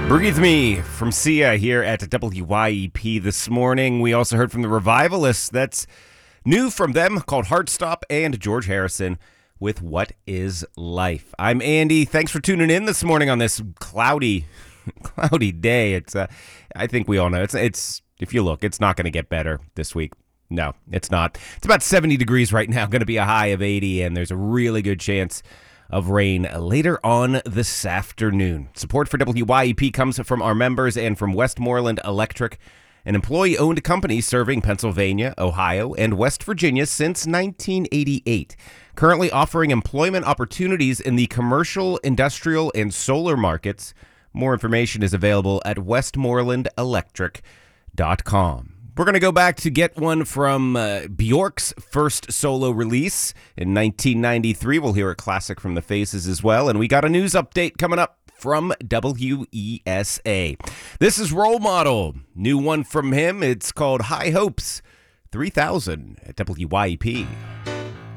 Breathe Me from Sia here at WYEP this morning. We also heard from the Revivalists. That's new from them, called Heartstop, and George Harrison with What Is Life. I'm Andy. Thanks for tuning in this morning on this cloudy day. It's I think we all know it's if you look, it's not going to get better this week. No, it's not. It's about 70 degrees right now, going to be a high of 80, and there's a really good chance of rain later on this afternoon. Support for WYEP comes from our members and from Westmoreland Electric, an employee-owned company serving Pennsylvania, Ohio, and West Virginia since 1988. Currently offering employment opportunities in the commercial, industrial, and solar markets. More information is available at westmorelandelectric.com. We're going to go back to get one from Bjork's first solo release in 1993. We'll hear a classic from the Faces as well. And we got a news update coming up from WESA. This is Role Model. New one from him. It's called High Hopes 3000 at WYEP.